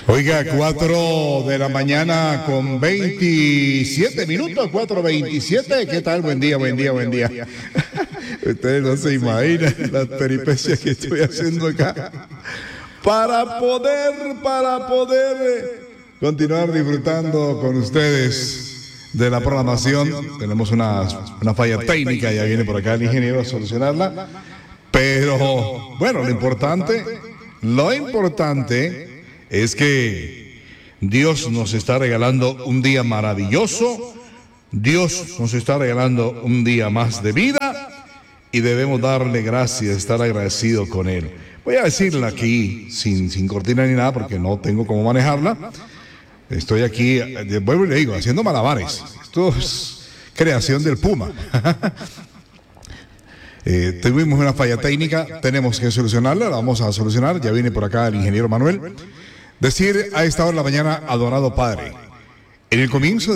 Oiga, 4 de la mañana con 27 minutos, 4:27. ¿Qué tal? Buen día, buen día, buen día. Ustedes no se imaginan las peripecias que estoy haciendo acá para poder continuar disfrutando con ustedes de la programación. Tenemos una falla técnica, ya viene por acá el ingeniero a solucionarla. Pero bueno, lo importante es que Dios nos está regalando un día maravilloso. Dios nos está regalando un día más de vida y debemos darle gracias, estar agradecidos con Él. Voy a decirla aquí sin cortina ni nada porque no tengo cómo manejarla. Estoy aquí, vuelvo y le digo, haciendo malabares. Esto es creación del Puma. Tuvimos una falla técnica, tenemos que solucionarla, la vamos a solucionar. Ya viene por acá el ingeniero Manuel. Decir a esta hora de la mañana, adorado Padre, en el comienzo